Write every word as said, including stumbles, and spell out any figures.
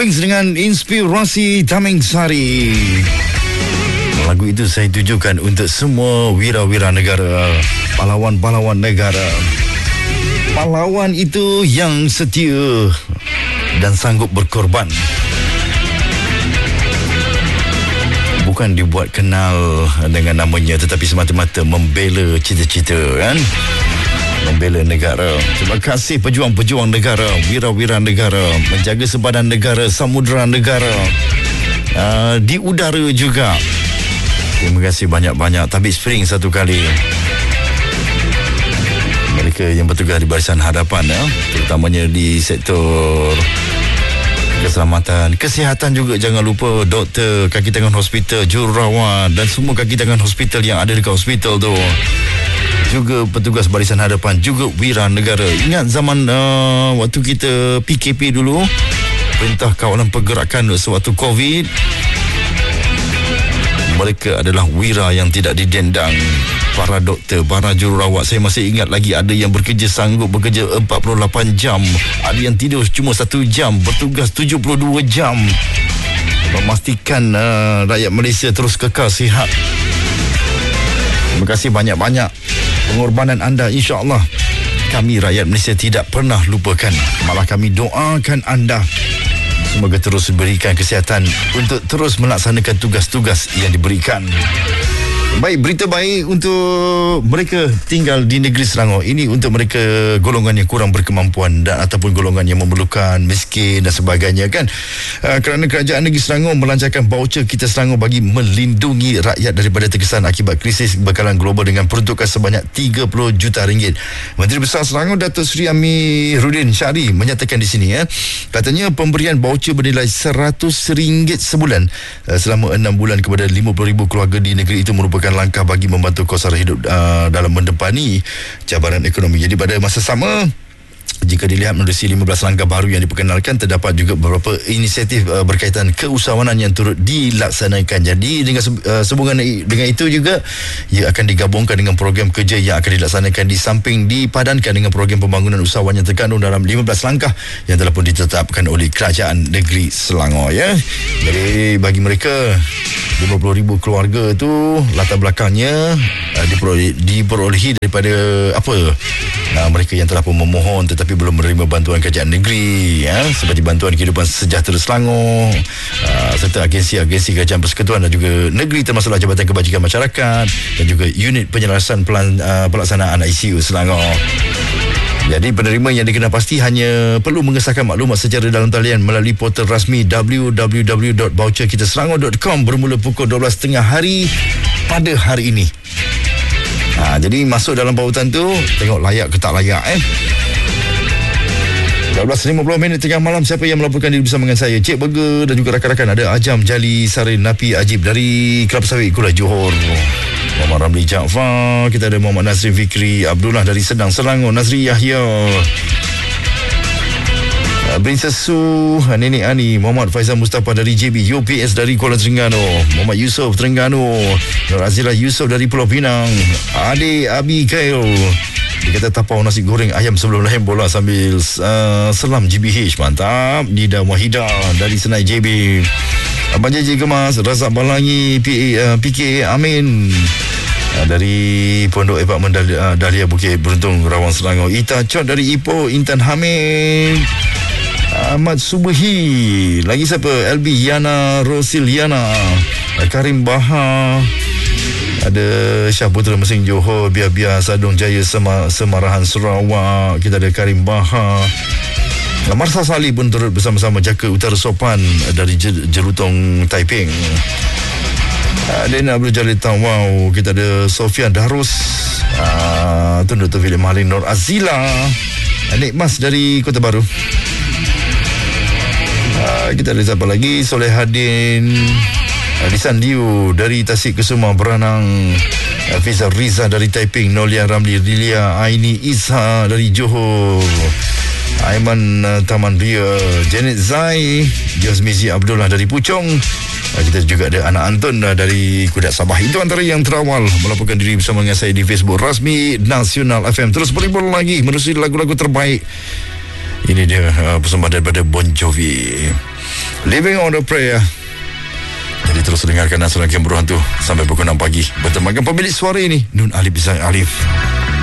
Wings dengan Inspirasi Taming Sari. Lagu itu saya tujukan untuk semua wira-wira negara, pahlawan-pahlawan negara. Pahlawan itu yang setia dan sanggup berkorban. Bukan dibuat kenal dengan namanya, tetapi semata-mata membela cita-cita, kan? Membela negara. Terima kasih pejuang-pejuang negara, wira-wira negara, menjaga sempadan negara, samudera negara, uh, di udara juga. Terima kasih banyak-banyak. Tabik Spring satu kali. Mereka yang bertugas di barisan hadapan, ya, terutamanya di sektor keselamatan, kesihatan juga. Jangan lupa doktor, kaki tangan hospital, jururawat dan semua kaki tangan hospital yang ada dekat hospital tu. Juga petugas barisan hadapan, juga wira negara. Ingat zaman uh, waktu kita P K P dulu, Perintah Kawalan Pergerakan sewaktu COVID. Mereka adalah wira yang tidak didendang. Para doktor, para jururawat, saya masih ingat lagi ada yang bekerja sanggup bekerja empat puluh lapan jam, ada yang tidur cuma satu jam, bertugas tujuh puluh dua jam, memastikan uh, rakyat Malaysia terus kekal sihat. Terima kasih banyak-banyak pengorbanan anda. InsyaAllah kami rakyat Malaysia tidak pernah lupakan, malah kami doakan anda semoga terus berikan kesihatan untuk terus melaksanakan tugas-tugas yang diberikan. Baik, berita baik untuk mereka tinggal di negeri Selangor. Ini untuk mereka golongan yang kurang berkemampuan dan ataupun golongan yang memerlukan, miskin dan sebagainya, kan. Uh, kerana kerajaan negeri Selangor melancarkan baucer Kita Selangor bagi melindungi rakyat daripada terkesan akibat krisis bekalan global dengan peruntukan sebanyak tiga puluh juta ringgit. Menteri Besar Selangor Datuk Seri Amiruddin Syari menyatakan di sini, ya, katanya pemberian baucer bernilai seratus ringgit sebulan uh, selama enam bulan kepada lima puluh ribu keluarga di negeri itu merupakan langkah bagi membantu kos sara hidup uh, dalam mendepani cabaran ekonomi. Jadi pada masa sama, jika dilihat menerusi lima belas langkah baru yang diperkenalkan, terdapat juga beberapa inisiatif uh, berkaitan keusahawanan yang turut dilaksanakan. Jadi dengan uh, sehubungan dengan itu juga, ia akan digabungkan dengan program kerja yang akan dilaksanakan di samping dipadankan dengan program pembangunan usahawan yang terkandung dalam lima belas langkah yang telah pun ditetapkan oleh Kerajaan Negeri Selangor, ya. Jadi bagi mereka lima puluh ribu keluarga tu, latar belakangnya uh, diperoleh, diperolehi daripada apa? Uh, mereka yang telah pun memohon tetapi belum menerima bantuan kerajaan negeri, ya, seperti bantuan kehidupan sejahtera Selangor, uh, serta agensi-agensi kerajaan persekutuan dan juga negeri, termasuklah Jabatan Kebajikan Masyarakat dan juga unit penyelarasan pelan, uh, pelaksanaan I C U Selangor. Jadi penerima yang dikenal pasti hanya perlu mengesahkan maklumat secara dalam talian melalui portal rasmi w w w dot baucer kita selangor dot com bermula pukul dua belas tiga puluh hari pada hari ini. Ha, jadi masuk dalam pautan tu, tengok layak ke tak layak, eh. dua belas lima puluh minit tengah malam. Siapa yang melaporkan diri bersama dengan saya, Cik Burger, dan juga rakan-rakan? Ada Ajam Jali Sarin Napi Ajib dari Kelab Sawit Kuala Johor, Muhammad Ramli Jaafar, kita ada Muhammad Nazri Fikri Abdullah dari Sedang Selangor, Nazri Yahya, Princess Su, Nenek Ani, Muhammad Faizal Mustafa dari J B, U P S dari Kuala Terengganu, Muhammad Yusof Terengganu, Nur Azila Yusof dari Pulau Pinang, Ade Abigail, dia kata tapau nasi goreng ayam sebelum lahir bola sambil uh, selam G B H. Mantap. Nida Wahida dari Senai J B, Abang J J Gemas, Razak Balangi, P, uh, P K Amin uh, dari Pondok Apartmen Dahlia, uh, Dahlia Bukit Beruntung Rawang Selangor, Ita Chot dari Ipoh, Intan Hamid, Ahmad Subuhi, lagi siapa? L B Yana Rosiliana, Karim Baha, ada Syah Putra Mesing Johor, Biar-Biar Sadong Jaya Semar- Semarahan Sarawak, kita ada Karim Baha, Marsa Salih pun turut bersama-sama Jaka Utara Sopan dari Jelutong Taiping, Dena Abdul Jalil Tawau, kita ada Sofian Darus, uh, Tun Doktor Philip Mahalin, Nur Azila, Nik Mas dari Kota Baru, uh, kita ada siapa lagi? Soleh Hadin, Lisan Liu dari Tasik Kesuma Beranang, Fizal Riza dari Taiping, Nolia Ramli Rilia, Aini Isha dari Johor, Aiman uh, Taman Ria, Janet Zai, Jazmizi Abdullah dari Puchong. Uh, kita juga ada anak Anton uh, dari Kudat Sabah. Itu antara yang terawal melaporkan diri bersama dengan saya di Facebook Rasmi Nasional F M. Terus beribul lagi menerusi lagu-lagu terbaik. Ini dia uh, persembahan daripada Bon Jovi. Living on a Prayer. Jadi terus dengarkan dan serangkan beruhan tu sampai pukul enam pagi. Bertemankan pemilik suara ini, Nun Alif Bizai Alif.